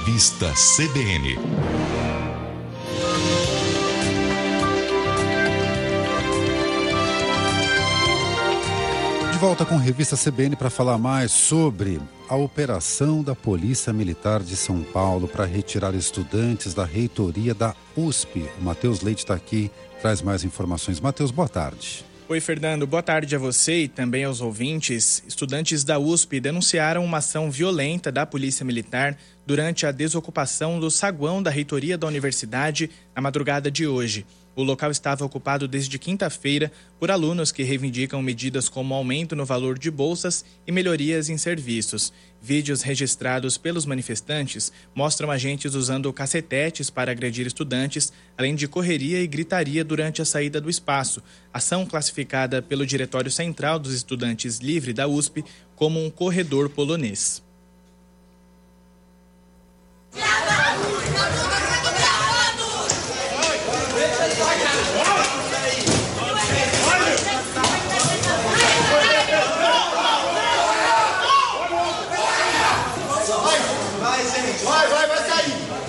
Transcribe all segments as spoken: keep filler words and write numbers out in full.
Revista C B N. De volta com a Revista C B N para falar mais sobre a operação da Polícia Militar de São Paulo para retirar estudantes da reitoria da U S P. O Matheus Leite está aqui, traz mais informações. Matheus, boa tarde. Oi, Fernando. Boa tarde a você e também aos ouvintes. Estudantes da U S P denunciaram uma ação violenta da Polícia Militar durante a desocupação do saguão da reitoria da universidade na madrugada de hoje. O local estava ocupado desde quinta-feira por alunos que reivindicam medidas como aumento no valor de bolsas e melhorias em serviços. Vídeos registrados pelos manifestantes mostram agentes usando cacetetes para agredir estudantes, além de correria e gritaria durante a saída do espaço. Ação classificada pelo Diretório Central dos Estudantes Livre da U S P como um corredor polonês. Vai, vai, vai sair.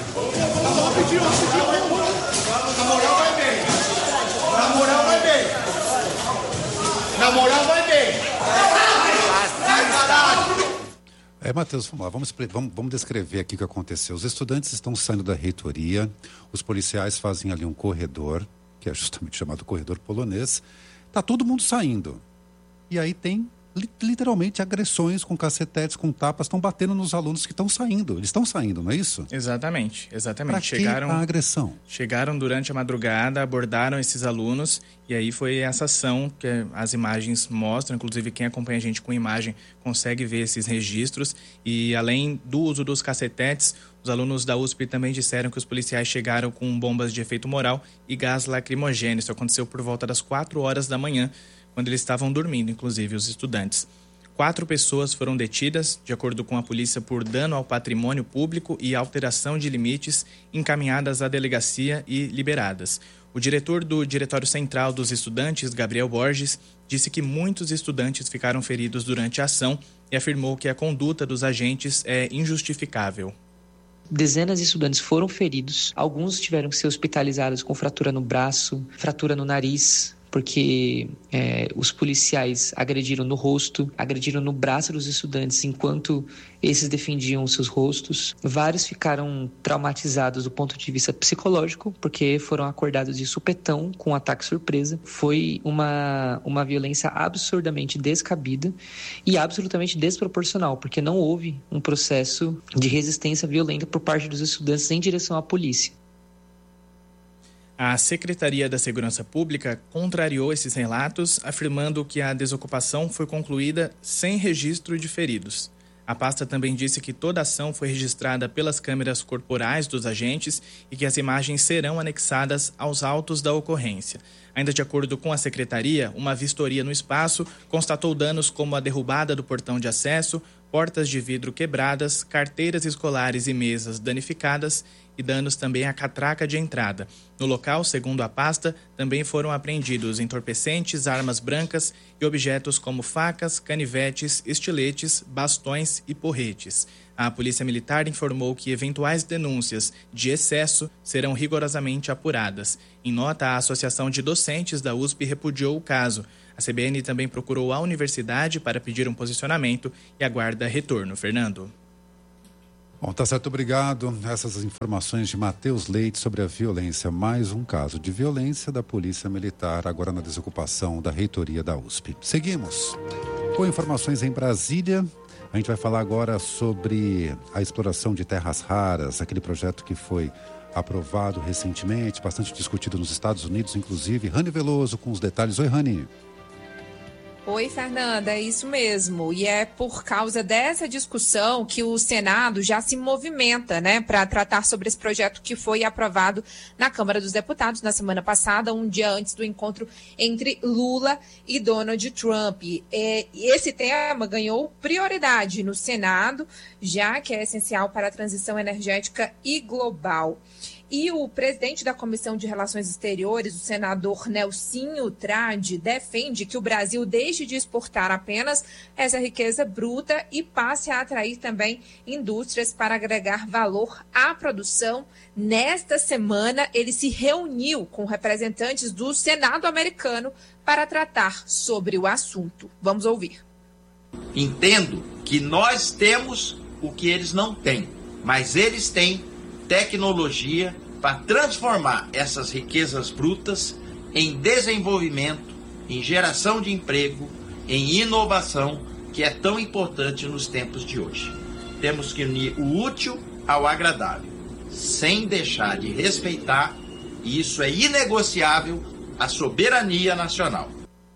Na moral vai bem. Na moral vai bem. Na moral vai bem. Vai, caralho. É, Matheus, vamos lá, vamos, vamos, vamos descrever aqui o que aconteceu. Os estudantes estão saindo da reitoria, os policiais fazem ali um corredor, que é justamente chamado corredor polonês. Tá todo mundo saindo. E aí tem literalmente agressões com cacetetes, com tapas, estão batendo nos alunos que estão saindo. Eles estão saindo, não é isso? Exatamente, exatamente. Pra chegaram, que a agressão? Chegaram durante a madrugada, abordaram esses alunos e aí foi essa ação que as imagens mostram, inclusive quem acompanha a gente com imagem consegue ver esses registros. E além do uso dos cacetetes, os alunos da U S P também disseram que os policiais chegaram com bombas de efeito moral e gás lacrimogêneo. Isso aconteceu por volta das quatro horas da manhã, quando eles estavam dormindo, inclusive os estudantes. Quatro pessoas foram detidas, de acordo com a polícia, por dano ao patrimônio público e alteração de limites, encaminhadas à delegacia e liberadas. O diretor do Diretório Central dos Estudantes, Gabriel Borges, disse que muitos estudantes ficaram feridos durante a ação e afirmou que a conduta dos agentes é injustificável. Dezenas de estudantes foram feridos, alguns tiveram que ser hospitalizados com fratura no braço, fratura no nariz, porque é, os policiais agrediram no rosto, agrediram no braço dos estudantes enquanto esses defendiam os seus rostos. Vários ficaram traumatizados do ponto de vista psicológico, porque foram acordados de supetão com um ataque surpresa. Foi uma, uma violência absurdamente descabida e absolutamente desproporcional, porque não houve um processo de resistência violenta por parte dos estudantes em direção à polícia. A Secretaria da Segurança Pública contrariou esses relatos, afirmando que a desocupação foi concluída sem registro de feridos. A pasta também disse que toda a ação foi registrada pelas câmeras corporais dos agentes e que as imagens serão anexadas aos autos da ocorrência. Ainda de acordo com a Secretaria, uma vistoria no espaço constatou danos como a derrubada do portão de acesso, portas de vidro quebradas, carteiras escolares e mesas danificadas e danos também à catraca de entrada. No local, segundo a pasta, também foram apreendidos entorpecentes, armas brancas e objetos como facas, canivetes, estiletes, bastões e porretes. A Polícia Militar informou que eventuais denúncias de excesso serão rigorosamente apuradas. Em nota, a Associação de Docentes da U S P repudiou o caso. A C B N também procurou a universidade para pedir um posicionamento e aguarda retorno. Fernando. Bom, tá certo, obrigado. Essas informações de Matheus Leite sobre a violência. Mais um caso de violência da Polícia Militar, agora na desocupação da reitoria da U S P. Seguimos com informações em Brasília. A gente vai falar agora sobre a exploração de terras raras, aquele projeto que foi aprovado recentemente, bastante discutido nos Estados Unidos, inclusive. Rani Veloso com os detalhes. Oi, Rani. Oi, Fernanda, é isso mesmo. E é por causa dessa discussão que o Senado já se movimenta, né, para tratar sobre esse projeto que foi aprovado na Câmara dos Deputados na semana passada, um dia antes do encontro entre Lula e Donald Trump. E esse tema ganhou prioridade no Senado, já que é essencial para a transição energética e global. E o presidente da Comissão de Relações Exteriores, o senador Nelsinho Trade, defende que o Brasil deixe de exportar apenas essa riqueza bruta e passe a atrair também indústrias para agregar valor à produção. Nesta semana, ele se reuniu com representantes do Senado americano para tratar sobre o assunto. Vamos ouvir. Entendo que nós temos o que eles não têm, mas eles têm tecnologia para transformar essas riquezas brutas em desenvolvimento, em geração de emprego, em inovação, que é tão importante nos tempos de hoje. Temos que unir o útil ao agradável, sem deixar de respeitar, e isso é inegociável, a soberania nacional.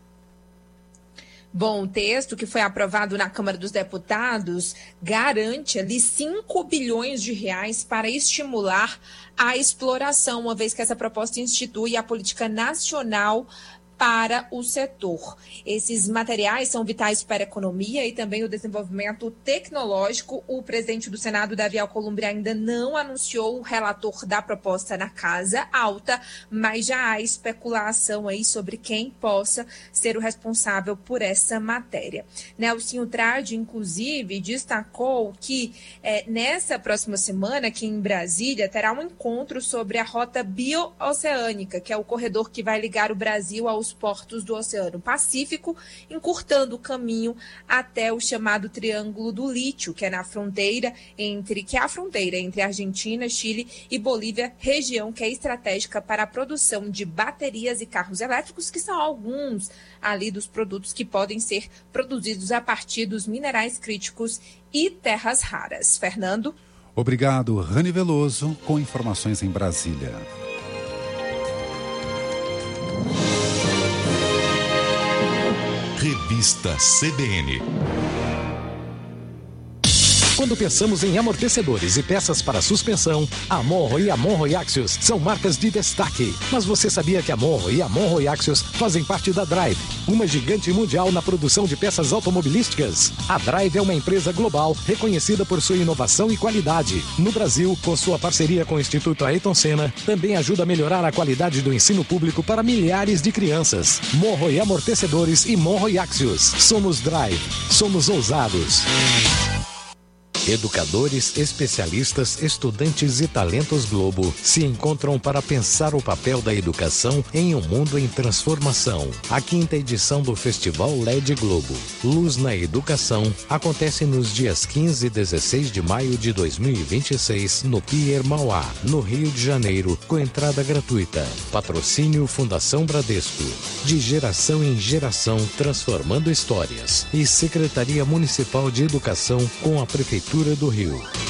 Bom, o texto que foi aprovado na Câmara dos Deputados garante ali cinco bilhões de reais para estimular a exploração, uma vez que essa proposta institui a política nacional para o setor. Esses materiais são vitais para a economia e também o desenvolvimento tecnológico. O presidente do Senado, Davi Alcolumbre, ainda não anunciou o relator da proposta na Casa Alta, mas já há especulação aí sobre quem possa ser o responsável por essa matéria. Nelsinho Trade, inclusive, destacou que é, nessa próxima semana, aqui em Brasília, terá um encontro sobre a rota bio-oceânica, que é o corredor que vai ligar o Brasil aos portos do Oceano Pacífico, encurtando o caminho até o chamado Triângulo do Lítio, que é na fronteira entre, que é a fronteira entre Argentina, Chile e Bolívia, região que é estratégica para a produção de baterias e carros elétricos, que são alguns ali dos produtos que podem ser produzidos a partir dos minerais críticos e terras raras. Fernando? Obrigado, Rani Veloso, com informações em Brasília. Revista C B N. Quando pensamos em amortecedores e peças para suspensão, a Monro e a Monro Axios são marcas de destaque. Mas você sabia que a Monro e a Monro Axios fazem parte da Drive, uma gigante mundial na produção de peças automobilísticas? A Drive é uma empresa global reconhecida por sua inovação e qualidade. No Brasil, com sua parceria com o Instituto Ayrton Senna, também ajuda a melhorar a qualidade do ensino público para milhares de crianças. Monro e Amortecedores e Monro Axios. Somos Drive. Somos ousados. Educadores, especialistas, estudantes e talentos Globo se encontram para pensar o papel da educação em um mundo em transformação. A quinta edição do Festival L E D Globo, Luz na Educação, acontece nos dias quinze e dezesseis de maio de dois mil e vinte e seis no Pier Mauá, no Rio de Janeiro, com entrada gratuita. Patrocínio Fundação Bradesco. De geração em geração, transformando histórias. E Secretaria Municipal de Educação com a Prefeitura do Rio.